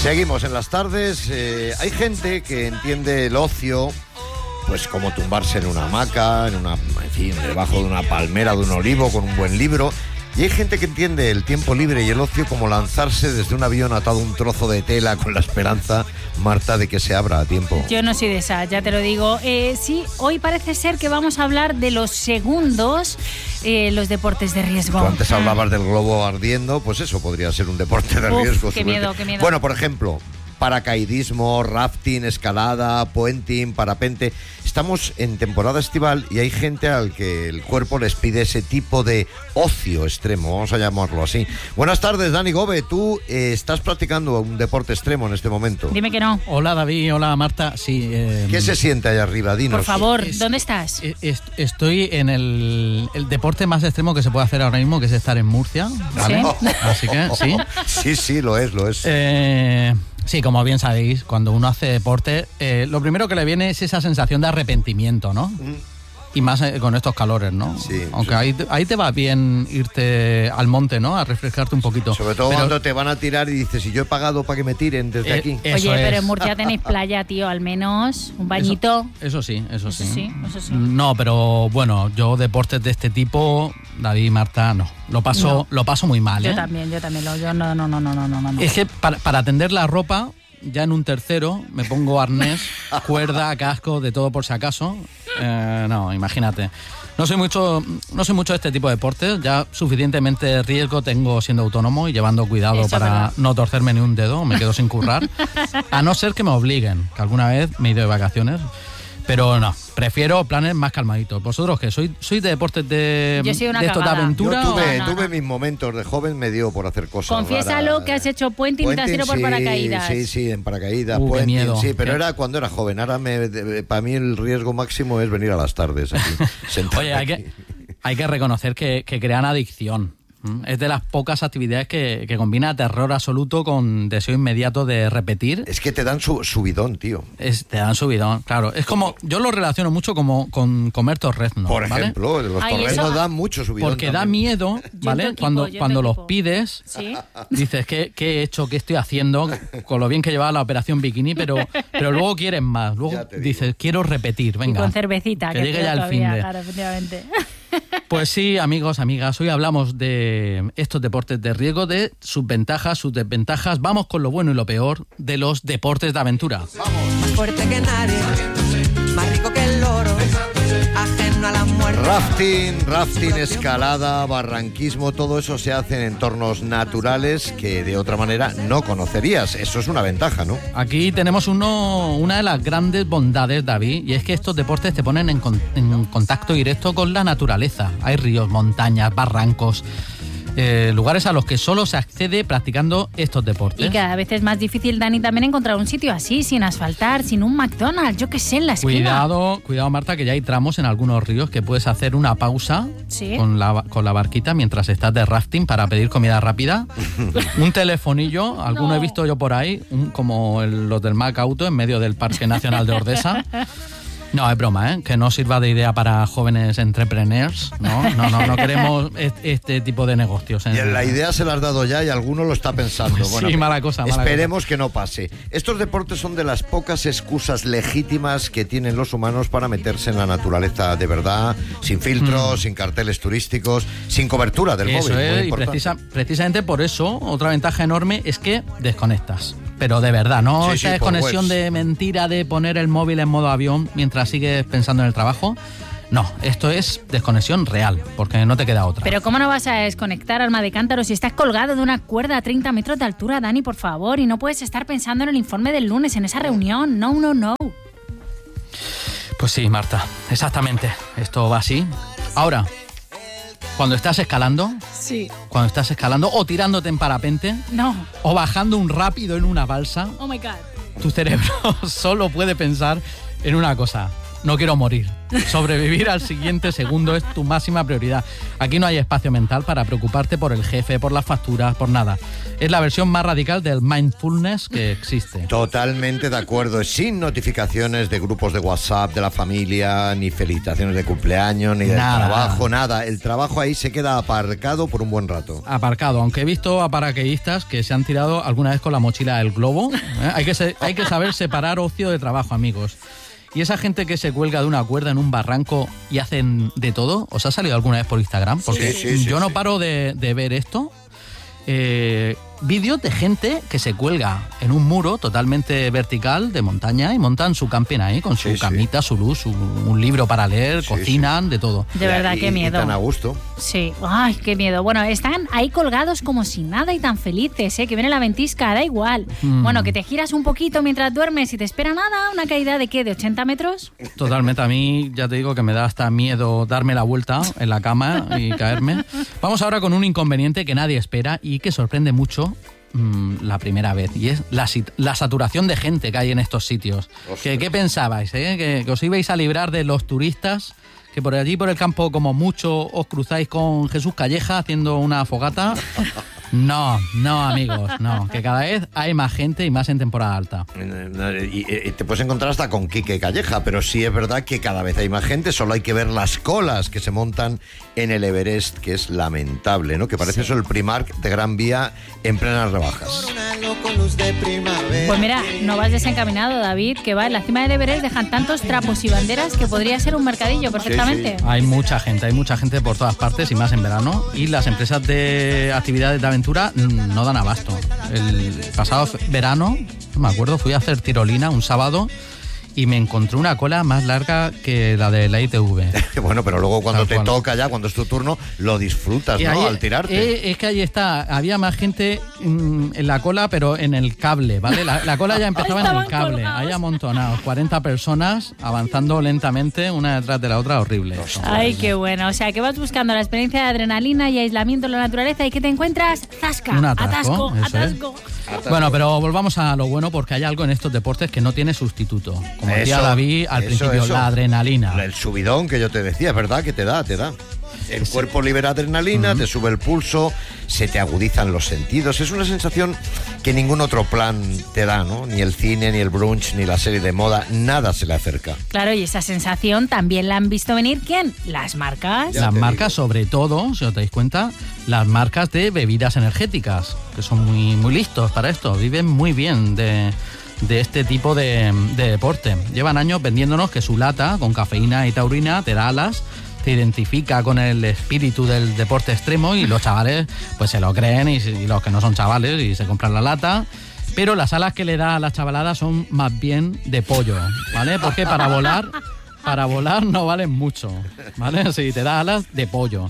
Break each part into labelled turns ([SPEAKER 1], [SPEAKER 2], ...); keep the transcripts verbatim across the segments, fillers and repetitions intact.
[SPEAKER 1] Seguimos en las tardes. Eh, hay gente que entiende el ocio pues como tumbarse en una hamaca, en una, en fin, debajo de una palmera, de un olivo, con un buen libro. Y hay gente que entiende el tiempo libre y el ocio como lanzarse desde un avión atado a un trozo de tela con la esperanza, Marta, de que se abra a tiempo.
[SPEAKER 2] Yo no soy de esa, ya te lo digo. Eh, sí, hoy parece ser que vamos a hablar de los segundos, eh, los deportes de riesgo.
[SPEAKER 1] Tú antes hablabas del globo ardiendo, pues eso podría ser un deporte de
[SPEAKER 2] Uf,
[SPEAKER 1] riesgo.
[SPEAKER 2] qué miedo, qué miedo.
[SPEAKER 1] Bueno, por ejemplo, paracaidismo, rafting, escalada, puenting, parapente. Estamos en temporada estival y hay gente al que el cuerpo les pide ese tipo de ocio extremo, vamos a llamarlo así. Buenas tardes, Dani Gobe. Tú eh, estás practicando un deporte extremo en este momento.
[SPEAKER 2] Dime que no.
[SPEAKER 3] Hola, David. Hola, Marta. Sí. Eh,
[SPEAKER 1] ¿Qué se siente allá arriba? Dinos.
[SPEAKER 2] Por favor,
[SPEAKER 3] es,
[SPEAKER 2] ¿dónde estás?
[SPEAKER 3] Es, es, estoy en el, el deporte más extremo que se puede hacer ahora mismo, que es estar en Murcia, ¿vale?
[SPEAKER 2] ¿Sí?
[SPEAKER 3] Así que, sí.
[SPEAKER 1] Sí, sí, lo es, lo es.
[SPEAKER 3] Eh... Sí, como bien sabéis, cuando uno hace deporte, eh, lo primero que le viene es esa sensación de arrepentimiento, ¿no? Mm. Y más eh, con estos calores, ¿no?
[SPEAKER 1] Sí.
[SPEAKER 3] Aunque ahí, ahí te va bien irte al monte, ¿no? A refrescarte un poquito.
[SPEAKER 1] Sobre todo pero, cuando te van a tirar y dices, ¿y yo he pagado para que me tiren desde
[SPEAKER 3] eh,
[SPEAKER 1] aquí?
[SPEAKER 2] Oye,
[SPEAKER 3] es.
[SPEAKER 2] pero en Murcia tenéis playa, tío, al menos un bañito.
[SPEAKER 3] Eso, eso sí, eso,
[SPEAKER 2] eso
[SPEAKER 3] sí.
[SPEAKER 2] sí. Eso sí.
[SPEAKER 3] No, pero bueno, yo deportes de este tipo, David y Marta, no. Lo paso, no. Lo paso muy mal, ¿eh?
[SPEAKER 2] Yo también, yo también. Lo, yo no, no, no, no, no, no, no.
[SPEAKER 3] Es que para, para tender la ropa, ya en un tercero me pongo arnés, cuerda, casco, de todo por si acaso. Eh, no, imagínate. No soy mucho, no soy mucho de este tipo de deportes. Ya suficientemente riesgo tengo siendo autónomo y llevando cuidado Eso para no torcerme ni un dedo. Me quedo sin currar. A no ser que me obliguen, que alguna vez me he ido de vacaciones. Pero no, prefiero planes más calmaditos. ¿Vosotros qué? ¿Sois, sois de deportes de,
[SPEAKER 2] Yo soy una
[SPEAKER 3] de estos de aventura?
[SPEAKER 1] Yo tuve,
[SPEAKER 2] no, no,
[SPEAKER 1] tuve
[SPEAKER 2] no.
[SPEAKER 1] mis momentos de joven, me dio por hacer cosas
[SPEAKER 2] Confiésalo
[SPEAKER 1] raras.
[SPEAKER 2] que has hecho puenting, puenting te has ido por
[SPEAKER 1] sí,
[SPEAKER 2] paracaídas.
[SPEAKER 1] Sí, sí, en paracaídas,
[SPEAKER 3] uh,
[SPEAKER 1] puenting,
[SPEAKER 3] miedo.
[SPEAKER 1] sí, pero
[SPEAKER 3] ¿Qué?
[SPEAKER 1] Era cuando era joven. Ahora me, para mí el riesgo máximo es venir a las tardes aquí.
[SPEAKER 3] Oye, hay que, hay que reconocer que, que crean adicción. Es de las pocas actividades que, que combina terror absoluto con deseo inmediato de repetir.
[SPEAKER 1] Es que te dan su, subidón, tío.
[SPEAKER 3] Es, te dan subidón, claro. Es como, yo lo relaciono mucho como con comer torreznos.
[SPEAKER 1] Por
[SPEAKER 3] ¿vale?
[SPEAKER 1] ejemplo, los
[SPEAKER 2] Ay,
[SPEAKER 1] torreznos
[SPEAKER 2] eso...
[SPEAKER 1] dan mucho subidón.
[SPEAKER 3] Porque
[SPEAKER 1] también.
[SPEAKER 3] da miedo, ¿vale?
[SPEAKER 2] equipo,
[SPEAKER 3] cuando cuando los
[SPEAKER 2] equipo.
[SPEAKER 3] pides,
[SPEAKER 2] ¿Sí?
[SPEAKER 3] dices, ¿qué, ¿qué he hecho? ¿Qué estoy haciendo? Con lo bien que llevaba la operación bikini, pero, pero luego quieres más. Luego dices, quiero repetir, venga.
[SPEAKER 2] Y con cervecita,
[SPEAKER 3] que,
[SPEAKER 2] que
[SPEAKER 3] llegue ya el fin de...
[SPEAKER 2] Claro, efectivamente.
[SPEAKER 3] Pues sí, amigos, amigas, hoy hablamos de estos deportes de riesgo, de sus ventajas, sus desventajas. Vamos con lo bueno y lo peor de los deportes de aventura.
[SPEAKER 4] Vamos. Más fuerte que nadie, más rico que el loro, ajeno a la muerte.
[SPEAKER 1] Rafting, rafting, escalada, barranquismo, todo eso se hace en entornos naturales que de otra manera no conocerías. Eso es una ventaja, ¿no?
[SPEAKER 3] Aquí tenemos uno, una de las grandes bondades, David, y es que estos deportes te ponen en, con, en contacto directo con la naturaleza. Hay ríos, montañas, barrancos... Eh, lugares a los que solo se accede practicando estos deportes.
[SPEAKER 2] Y cada vez es más difícil, Dani, también encontrar un sitio así, sin asfaltar, sin un McDonald's, yo qué sé, en la esquina.
[SPEAKER 3] Cuidado, cuidado, Marta, que ya hay tramos en algunos ríos que puedes hacer una pausa
[SPEAKER 2] ¿Sí?
[SPEAKER 3] con, la, con la barquita mientras estás de rafting para pedir comida rápida. Un telefonillo, alguno
[SPEAKER 2] No.
[SPEAKER 3] he visto yo por ahí, un, como el, los del Mac Auto en medio del Parque Nacional de Ordesa. No, es broma, ¿eh? Que no sirva de idea para jóvenes entrepreneurs, ¿no? No, no, no queremos este, este tipo de negocios. ¿eh?
[SPEAKER 1] Y en la idea se la has dado ya y alguno lo está pensando.
[SPEAKER 3] Pues
[SPEAKER 1] bueno,
[SPEAKER 3] sí, mala cosa, mala
[SPEAKER 1] esperemos cosa. Que no pase. Estos deportes son de las pocas excusas legítimas que tienen los humanos para meterse en la naturaleza de verdad, sin filtros, mm. sin carteles turísticos, sin cobertura del
[SPEAKER 3] eso
[SPEAKER 1] móvil.
[SPEAKER 3] Es, y precisa, precisamente por eso, otra ventaja enorme es que desconectas. Pero de verdad, no
[SPEAKER 1] sí,
[SPEAKER 3] esa
[SPEAKER 1] sí,
[SPEAKER 3] desconexión de mentira de poner el móvil en modo avión mientras sigues pensando en el trabajo. No, esto es desconexión real, porque no te queda otra.
[SPEAKER 2] Pero ¿cómo no vas a desconectar, alma de cántaro, si estás colgado de una cuerda a treinta metros de altura, Dani, por favor? Y no puedes estar pensando en el informe del lunes, en esa reunión. No, no, no.
[SPEAKER 3] Pues sí, Marta, exactamente. Esto va así. Ahora, cuando estás escalando,
[SPEAKER 2] sí.
[SPEAKER 3] cuando estás escalando o tirándote en parapente,
[SPEAKER 2] no.
[SPEAKER 3] o bajando un rápido en una balsa,
[SPEAKER 2] oh my God.
[SPEAKER 3] Tu cerebro solo puede pensar en una cosa: no quiero morir. Sobrevivir al siguiente segundo es tu máxima prioridad. Aquí no hay espacio mental para preocuparte por el jefe, por las facturas, por nada. Es la versión más radical del mindfulness que existe.
[SPEAKER 1] Totalmente de acuerdo. Sin notificaciones de grupos de WhatsApp, de la familia, ni felicitaciones de cumpleaños, ni del
[SPEAKER 3] Nada.
[SPEAKER 1] trabajo, nada. El trabajo ahí se queda aparcado por un buen rato.
[SPEAKER 3] Aparcado, aunque he visto a paracaidistas que se han tirado alguna vez con la mochila del globo. ¿eh? Hay que se- hay que saber separar ocio de trabajo, amigos. Y esa gente que se cuelga de una cuerda en un barranco y hacen de todo, ¿os ha salido alguna vez por Instagram? Porque
[SPEAKER 1] Sí, sí, sí,
[SPEAKER 3] yo no
[SPEAKER 1] sí.
[SPEAKER 3] paro de, de ver esto. Eh, vídeos de gente que se cuelga en un muro totalmente vertical de montaña y montan su camping ahí con su
[SPEAKER 1] Sí, sí.
[SPEAKER 3] camita, su luz, su- un libro para leer,
[SPEAKER 1] Sí,
[SPEAKER 3] cocinan, de todo.
[SPEAKER 2] De verdad,
[SPEAKER 1] Y-
[SPEAKER 2] qué
[SPEAKER 1] y
[SPEAKER 2] miedo.
[SPEAKER 1] tan a gusto.
[SPEAKER 2] Sí, ay, qué miedo. Bueno, están ahí colgados como sin nada y tan felices, ¿eh? Que viene la ventisca, da igual.
[SPEAKER 3] Mm.
[SPEAKER 2] Bueno, que te giras un poquito mientras duermes y te espera nada, una caída de qué, de ochenta metros.
[SPEAKER 3] Totalmente, a mí ya te digo que me da hasta miedo darme la vuelta en la cama y caerme. Vamos ahora con un inconveniente que nadie espera y que sorprende mucho mm, la primera vez, y es la, sit- la saturación de gente que hay en estos sitios. ¿Qué, qué pensabais? Eh? ¿Que, que os ibais a librar de los turistas? Que por allí, por el campo, como mucho, os cruzáis con Jesús Calleja haciendo una fogata. No, no, amigos, no. Que cada vez hay más gente y más en temporada alta.
[SPEAKER 1] Y, y- y te puedes encontrar hasta con Quique Calleja, pero sí es verdad que cada vez hay más gente, solo hay que ver las colas que se montan en el Everest, que es lamentable, ¿no? Que parece eso el Primark de Gran Vía en plenas rebajas.
[SPEAKER 2] Pues mira, no vas desencaminado, David, que va en la cima del Everest, dejan tantos trapos y banderas que podría ser un mercadillo perfectamente.
[SPEAKER 3] Hay mucha gente, hay mucha gente por todas partes y más en verano. Y las empresas de actividades de aventura mm, no dan abasto. El pasado fe- verano, no me acuerdo, fui a hacer tirolina un sábado y me encontré una cola más larga que la de la I T V.
[SPEAKER 1] Bueno, pero luego cuando
[SPEAKER 3] Tal
[SPEAKER 1] te
[SPEAKER 3] cual.
[SPEAKER 1] toca ya, cuando es tu turno, lo disfrutas,
[SPEAKER 3] Y
[SPEAKER 1] ¿no?
[SPEAKER 3] ahí-
[SPEAKER 1] Al tirarte.
[SPEAKER 3] eh, es que ahí está, había más gente mm, en la cola, pero en el cable, ¿vale? La, la cola ya empezaba en el
[SPEAKER 2] Estaban
[SPEAKER 3] cable,
[SPEAKER 2] colgados.
[SPEAKER 3] ahí amontonados, cuarenta personas avanzando lentamente, una detrás de la otra, horrible. eso.
[SPEAKER 2] Ay, qué bueno. O sea, que vas buscando la experiencia de adrenalina y aislamiento en la naturaleza y que te encuentras zasca,
[SPEAKER 3] Un atasco,
[SPEAKER 2] atasco,
[SPEAKER 3] eso es.
[SPEAKER 2] atasco.
[SPEAKER 3] Bueno, pero volvamos a lo bueno, porque hay algo en estos deportes que no tiene sustituto. Como decía
[SPEAKER 1] Eso,
[SPEAKER 3] David al
[SPEAKER 1] eso,
[SPEAKER 3] principio,
[SPEAKER 1] eso.
[SPEAKER 3] la adrenalina.
[SPEAKER 1] El subidón que yo te decía, es verdad que te da, te da. El cuerpo libera adrenalina, te sube el pulso, se te agudizan los sentidos. Es una sensación que ningún otro plan te da, ¿no? Ni el cine, ni el brunch, ni la serie de moda, nada se le acerca.
[SPEAKER 2] Claro, y esa sensación también la han visto venir, ¿quién? Las marcas.
[SPEAKER 1] Ya
[SPEAKER 3] Las
[SPEAKER 1] te
[SPEAKER 3] marcas,
[SPEAKER 1] digo.
[SPEAKER 3] sobre todo, si os dais cuenta, las marcas de bebidas energéticas, que son muy, muy listos para esto, viven muy bien de, de este tipo de, de deporte. Llevan años vendiéndonos que su lata, con cafeína y taurina, te da alas, te identifica con el espíritu del deporte extremo y los chavales pues se lo creen y, y los que no son chavales y se compran la lata. Pero las alas que le da a las chavaladas son más bien de pollo, ¿vale? Porque para volar... Para volar no valen mucho, ¿vale? Si te da alas, de pollo.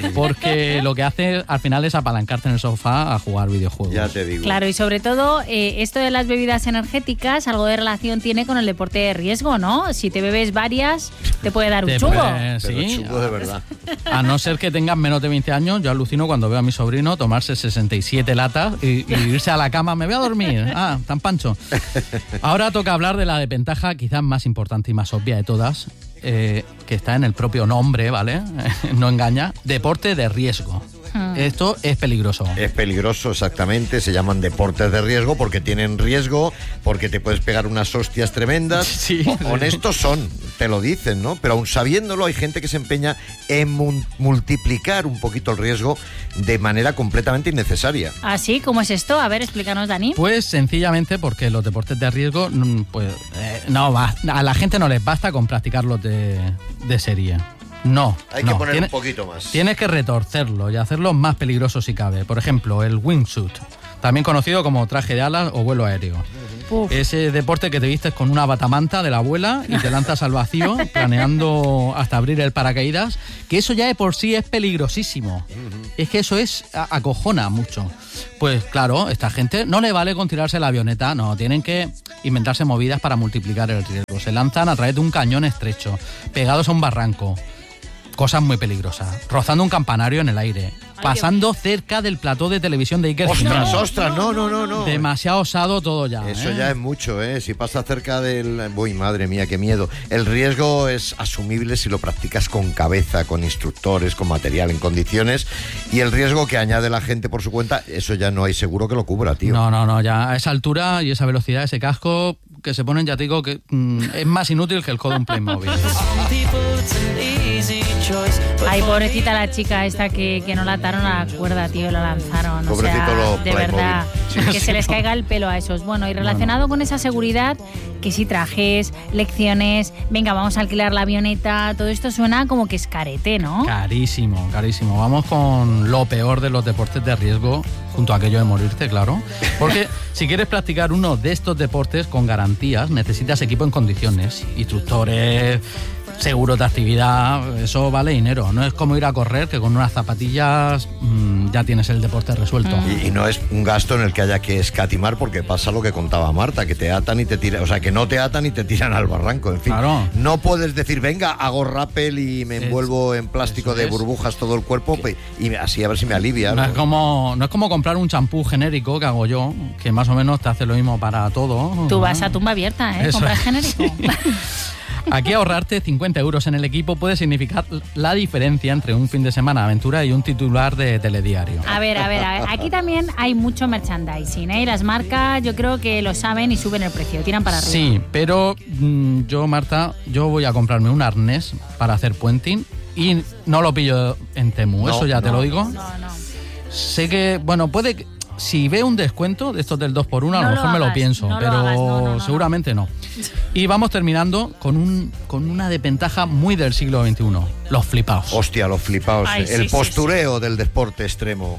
[SPEAKER 3] Porque lo que hace al final es apalancarte en el sofá a jugar videojuegos.
[SPEAKER 1] Ya te digo.
[SPEAKER 2] Claro, y sobre todo, eh, esto de las bebidas energéticas, algo de relación tiene con el deporte de riesgo, ¿no? Si te bebes varias, te puede dar un
[SPEAKER 3] Te
[SPEAKER 2] chungo.
[SPEAKER 3] puede-
[SPEAKER 1] Pero
[SPEAKER 3] sí,
[SPEAKER 1] chungo de verdad.
[SPEAKER 3] a no ser que tengas menos de veinte años, yo alucino cuando veo a mi sobrino tomarse sesenta y siete latas y, y irse a la cama, me voy a dormir, ah, tan pancho. Ahora toca hablar de la desventaja quizás más importante y más obvia de todas, eh, que está en el propio nombre, ¿vale? No engaña, deporte de riesgo.
[SPEAKER 2] Hmm.
[SPEAKER 3] Esto es peligroso.
[SPEAKER 1] Es peligroso, exactamente. Se llaman deportes de riesgo porque tienen riesgo, porque te puedes pegar unas hostias tremendas.
[SPEAKER 3] Sí,
[SPEAKER 1] O-
[SPEAKER 3] sí.
[SPEAKER 1] Honestos son, te lo dicen, ¿no? Pero aún sabiéndolo, hay gente que se empeña en mun- multiplicar un poquito el riesgo de manera completamente innecesaria.
[SPEAKER 2] Así, ¿cómo es esto? A ver, explícanos, Dani.
[SPEAKER 3] Pues sencillamente porque los deportes de riesgo, mm, pues eh, no va, a la gente no les basta con practicarlos de, de serie. No.
[SPEAKER 1] Hay que
[SPEAKER 3] no.
[SPEAKER 1] poner
[SPEAKER 3] Tiene-
[SPEAKER 1] un poquito más.
[SPEAKER 3] Tienes que retorcerlo y hacerlo más peligroso si cabe. Por ejemplo, el wingsuit, también conocido como traje de alas o vuelo aéreo.
[SPEAKER 2] Uf.
[SPEAKER 3] Ese deporte que te vistes con una batamanta de la abuela y te lanzas al vacío, planeando hasta abrir el paracaídas, que eso ya de por sí es peligrosísimo. Es que eso es a- acojona mucho. Pues claro, esta gente no le vale con tirarse la avioneta, no, tienen que inventarse movidas para multiplicar el riesgo. Se lanzan a través de un cañón estrecho, pegados a un barranco, cosas muy peligrosas. Rozando un campanario en el aire.
[SPEAKER 2] Ay,
[SPEAKER 3] Pasando cerca del plató de televisión de Iker
[SPEAKER 1] Ostras,
[SPEAKER 3] Jiménez.
[SPEAKER 1] ostras, no, no, no, no.
[SPEAKER 3] Demasiado osado todo ya.
[SPEAKER 1] Eso
[SPEAKER 3] ¿eh?
[SPEAKER 1] ya es mucho, ¿eh? Si pasa cerca del... Uy, madre mía, qué miedo. El riesgo es asumible si lo practicas con cabeza, con instructores, con material en condiciones. Y el riesgo que añade la gente por su cuenta, eso ya no hay seguro que lo cubra, tío.
[SPEAKER 3] No, no, no, ya a esa altura y esa velocidad, ese casco que se ponen, ya te digo, que mm, es más inútil que el codo de un Playmobil.
[SPEAKER 2] Ay, pobrecita la chica esta que, que no la ataron a la cuerda, tío, y la lanzaron. O
[SPEAKER 1] Pobrecito
[SPEAKER 2] sea,
[SPEAKER 1] los
[SPEAKER 2] de
[SPEAKER 1] Playmobil.
[SPEAKER 2] verdad,
[SPEAKER 1] Sí,
[SPEAKER 2] que
[SPEAKER 1] sí,
[SPEAKER 2] se les
[SPEAKER 1] no.
[SPEAKER 2] caiga el pelo a esos. Bueno, y relacionado con esa seguridad, que si trajes, lecciones, venga, vamos a alquilar la avioneta, todo esto suena como que es carete, ¿no?
[SPEAKER 3] Carísimo, carísimo. Vamos con lo peor de los deportes de riesgo, junto a aquello de morirte, claro. Porque si quieres practicar uno de estos deportes con garantías, necesitas equipo en condiciones, instructores, seguros de actividad, eso vale dinero. No es como ir a correr, que con unas zapatillas mmm, ya tienes el deporte resuelto.
[SPEAKER 1] Y, y no es un gasto en el que haya que escatimar, porque pasa lo que contaba Marta, que te atan y te tiran, o sea, que no te atan y te tiran al barranco, en fin.
[SPEAKER 3] Claro.
[SPEAKER 1] No puedes decir, venga, hago rappel y me
[SPEAKER 3] Es-
[SPEAKER 1] envuelvo en plástico
[SPEAKER 3] eso
[SPEAKER 1] de
[SPEAKER 3] es.
[SPEAKER 1] burbujas todo el cuerpo pe- y así a ver si me alivia.
[SPEAKER 3] No
[SPEAKER 1] ¿no?
[SPEAKER 3] es como no es como comprar un champú genérico que hago yo, que más o menos te hace lo mismo para todo.
[SPEAKER 2] Tú
[SPEAKER 3] ¿no?
[SPEAKER 2] vas a tumba abierta, ¿eh?
[SPEAKER 3] Eso.
[SPEAKER 2] Compras genérico.
[SPEAKER 3] Aquí ahorrarte cincuenta euros en el equipo puede significar la diferencia entre un fin de semana de aventura y un titular de telediario.
[SPEAKER 2] A ver, a ver, a ver. Aquí también hay mucho merchandising, ¿eh? Y las marcas yo creo que lo saben y suben el precio, tiran para arriba.
[SPEAKER 3] Sí, pero mm, yo, Marta, yo voy a comprarme un arnés para hacer puenting y no lo pillo en Temu,
[SPEAKER 1] No,
[SPEAKER 3] eso ya te
[SPEAKER 1] no.
[SPEAKER 3] lo digo.
[SPEAKER 2] No, no.
[SPEAKER 3] Sé que, bueno, puede que, si veo un descuento de estos del dos por uno, a
[SPEAKER 2] No
[SPEAKER 3] lo
[SPEAKER 2] lo
[SPEAKER 3] mejor me lo
[SPEAKER 2] hagas,
[SPEAKER 3] pienso,
[SPEAKER 2] no lo
[SPEAKER 3] pero
[SPEAKER 2] hagas, no, no, no,
[SPEAKER 3] seguramente no. Y vamos terminando con un con una desventaja muy del siglo veintiuno, los flipaos.
[SPEAKER 1] Hostia, los flipaos.
[SPEAKER 2] Ay,
[SPEAKER 1] eh.
[SPEAKER 2] sí,
[SPEAKER 1] el
[SPEAKER 2] sí,
[SPEAKER 1] postureo del deporte extremo.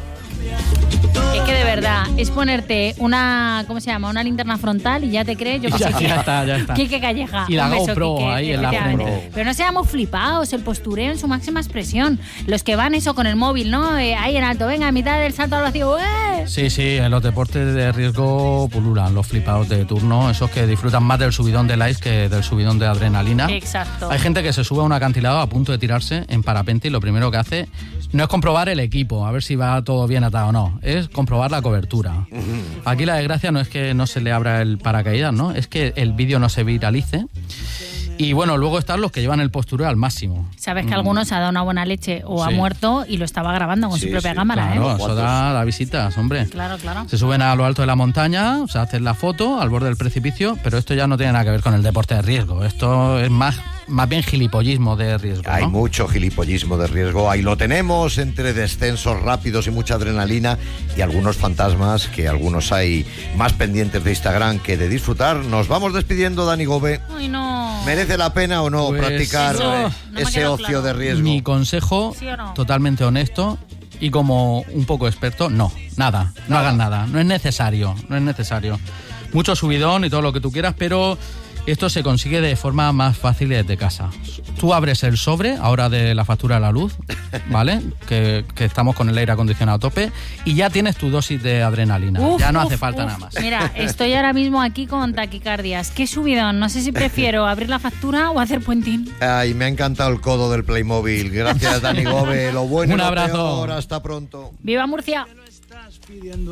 [SPEAKER 2] Es que de verdad, es ponerte una, ¿cómo se llama? Una linterna frontal y ya te crees, yo que
[SPEAKER 3] Ya,
[SPEAKER 2] sé
[SPEAKER 3] ya está, ya está.
[SPEAKER 2] Quique Calleja.
[SPEAKER 3] Y la
[SPEAKER 2] Un beso,
[SPEAKER 3] GoPro
[SPEAKER 2] Quique,
[SPEAKER 3] ahí en la
[SPEAKER 2] efectivamente.
[SPEAKER 1] frente.
[SPEAKER 2] Pero no seamos flipados, el postureo en su máxima expresión. Los que van eso con el móvil, ¿no? Eh, ahí en alto, venga, a mitad del salto al vacío, ¡eh!
[SPEAKER 3] Sí, sí, en los deportes de riesgo pululan los flipados de turno, esos que disfrutan más del subidón de likes que del subidón de adrenalina.
[SPEAKER 2] Exacto.
[SPEAKER 3] Hay gente que se sube a un acantilado a punto de tirarse en parapente y lo primero que hace no es comprobar el equipo, a ver si va todo bien atado o no, es comprobar la cobertura. Aquí la desgracia no es que no se le abra el paracaídas, ¿no? Es que el vídeo no se viralice. Y bueno, luego están los que llevan el postureo al máximo.
[SPEAKER 2] Sabes que alguno se ha dado una buena leche o ha
[SPEAKER 3] Sí.
[SPEAKER 2] muerto y lo estaba grabando con
[SPEAKER 1] Sí,
[SPEAKER 2] su propia
[SPEAKER 1] sí,
[SPEAKER 2] cámara,
[SPEAKER 3] Claro,
[SPEAKER 2] ¿eh?
[SPEAKER 3] eso da, da visitas, hombre.
[SPEAKER 2] Claro, claro.
[SPEAKER 3] Se suben a lo alto de la montaña, se hacen la foto al borde del precipicio, pero esto ya no tiene nada que ver con el deporte de riesgo. Esto es más, más bien gilipollismo de riesgo,
[SPEAKER 1] Hay
[SPEAKER 3] ¿no?
[SPEAKER 1] mucho gilipollismo de riesgo. Ahí lo tenemos, entre descensos rápidos y mucha adrenalina y algunos fantasmas, que algunos hay más pendientes de Instagram que de disfrutar. Nos vamos despidiendo, Dani Gobe.
[SPEAKER 2] Ay, no.
[SPEAKER 1] ¿Merece la pena o no
[SPEAKER 3] Pues
[SPEAKER 1] practicar
[SPEAKER 3] eso
[SPEAKER 1] eh,
[SPEAKER 2] no me ha
[SPEAKER 1] ese
[SPEAKER 2] quedado
[SPEAKER 1] ocio
[SPEAKER 2] claro.
[SPEAKER 1] de riesgo?
[SPEAKER 3] Mi consejo,
[SPEAKER 2] ¿Sí o no?
[SPEAKER 3] totalmente honesto y como un poco experto, no, nada, no hagan nada, no es necesario, no es necesario. Mucho subidón y todo lo que tú quieras, pero esto se consigue de forma más fácil desde casa. Tú abres el sobre, ahora de la factura de la luz, ¿vale? Que, que estamos con el aire acondicionado a tope y ya tienes tu dosis de adrenalina.
[SPEAKER 2] Uf,
[SPEAKER 3] ya no
[SPEAKER 2] uf,
[SPEAKER 3] hace falta
[SPEAKER 2] uf.
[SPEAKER 3] nada más.
[SPEAKER 2] Mira, estoy ahora mismo aquí con taquicardias. Qué subidón. No sé si prefiero abrir la factura o hacer puentín.
[SPEAKER 1] Ay, me ha encantado el codo del Playmobil. Gracias, Dani Gobe. Lo bueno y
[SPEAKER 3] Un
[SPEAKER 1] lo
[SPEAKER 3] abrazo.
[SPEAKER 1] peor. Hasta pronto.
[SPEAKER 2] ¡Viva Murcia!